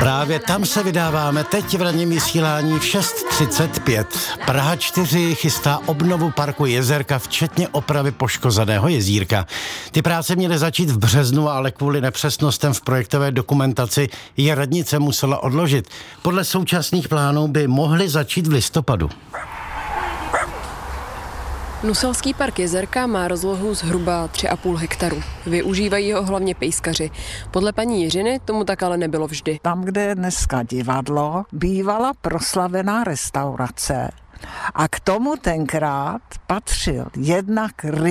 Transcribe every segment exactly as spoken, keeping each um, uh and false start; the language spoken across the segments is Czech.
Právě tam se vydáváme teď v ranním vysílání v šest třicet pět. Praha čtyři chystá obnovu parku Jezerka, včetně opravy poškozeného jezírka. Ty práce měly začít v březnu, ale kvůli nepřesnostem v projektové dokumentaci je radnice musela odložit. Podle současných plánů by mohly začít v listopadu. Nuselský park Jezerka má rozlohu zhruba tři a půl hektaru. Využívají ho hlavně pejskaři. Podle paní Jiřiny tomu tak ale nebylo vždy. Tam, kde je dneska divadlo, bývala proslavená restaurace. A k tomu tenkrát patřil jednak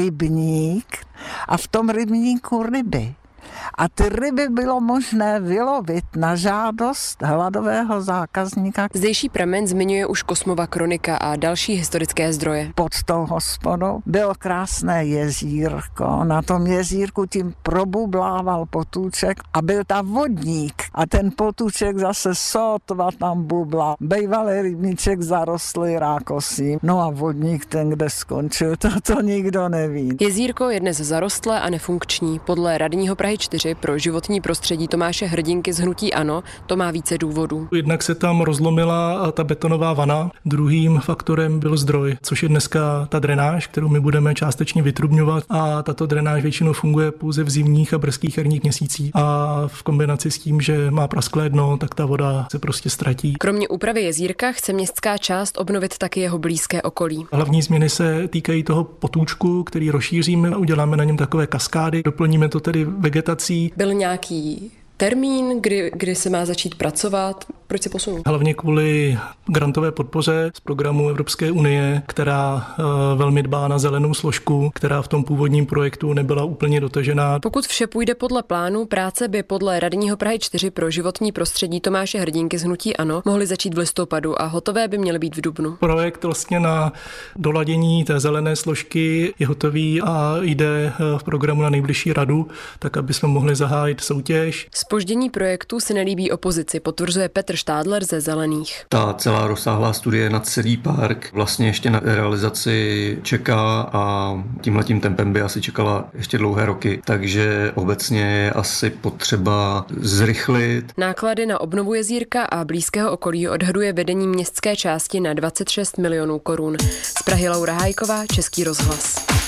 rybník a v tom rybníku ryby. A ty ryby bylo možné vylovit na žádost hladového zákazníka. Zdejší pramen zmiňuje už Kosmova kronika a další historické zdroje. Pod tou hospodou bylo krásné jezírko. Na tom jezírku tím probublával potůček a byl tam vodník. A ten potůček zase sotva tam bubla. Bejvalý rybníček zarostlý rákosím. No a vodník ten, kde skončil, to, to nikdo neví. Jezírko je dnes zarostlé a nefunkční. Podle radního Prahy čtyři pro životní prostředí Tomáše Hrdinky z hnutí ANO to má více důvodů. Jednak se tam rozlomila ta betonová vana, druhým faktorem byl zdroj, což je dneska ta drenáž, kterou my budeme částečně vytrubňovat, a tato drenáž většinou funguje pouze v zimních a brzkých jarních měsících a v kombinaci s tím, že má prasklé dno, tak ta voda se prostě ztratí. Kromě úpravy jezírka chce městská část obnovit taky jeho blízké okolí. Hlavní změny se týkají toho potůčku, který rozšíříme a uděláme na něm takové kaskády, doplníme to tedy vegetací. Byl nějaký termín, kdy, kdy se má začít pracovat? Proč se posunul? Hlavně kvůli grantové podpoře z programu Evropské unie, která uh, velmi dbá na zelenou složku, která v tom původním projektu nebyla úplně dotažená. Pokud vše půjde podle plánu, práce by podle radního Prahy čtyři pro životní prostředí Tomáše Hrdinky z hnutí ANO mohly začít v listopadu a hotové by měly být v dubnu. Projekt vlastně na doladění té zelené složky je hotový a jde v programu na nejbližší radu, tak aby jsme mohli zahájit soutěž. Zpoždění projektu se nelíbí opozici, potvrzuje Petr Štádler ze Zelených. Ta celá rozsáhlá studie na celý park vlastně ještě na realizaci čeká a tímhletím tempem by asi čekala ještě dlouhé roky, takže obecně je asi potřeba zrychlit. Náklady na obnovu jezírka a blízkého okolí odhaduje vedení městské části na dvacet šest milionů korun. Z Prahy Laura Hájková, Český rozhlas.